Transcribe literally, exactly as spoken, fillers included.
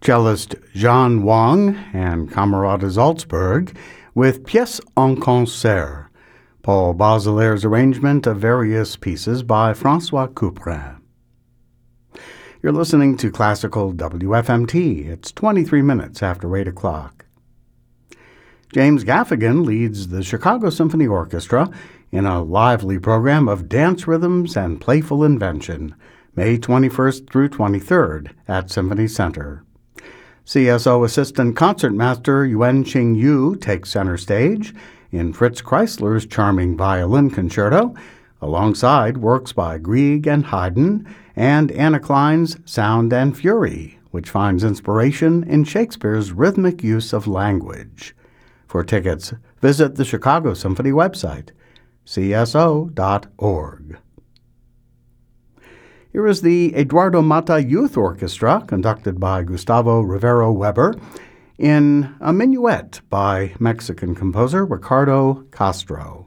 cellist Jean Wang and Camerata Salzburg with Pièce en Concert, Paul Baudelaire's arrangement of various pieces by François Couperin. You're listening to Classical W F M T. It's twenty-three minutes after eight o'clock. James Gaffigan leads the Chicago Symphony Orchestra in a lively program of dance rhythms and playful invention, May twenty-first through twenty-third at Symphony Center. C S O Assistant Concertmaster Yuan-Ching Yu takes center stage in Fritz Kreisler's charming violin concerto, alongside works by Grieg and Haydn, and Anna Klein's Sound and Fury, which finds inspiration in Shakespeare's rhythmic use of language. For tickets, visit the Chicago Symphony website, c s o dot org. Here is the Eduardo Mata Youth Orchestra, conducted by Gustavo Rivero Weber, in a minuet by Mexican composer Ricardo Castro.